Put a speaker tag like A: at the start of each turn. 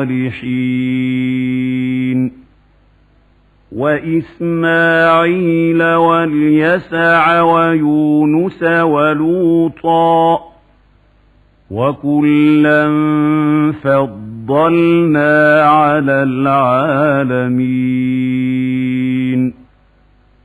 A: الصالحين وإسماعيل واليسع ويونس ولوطا وكلا فضلنا على العالمين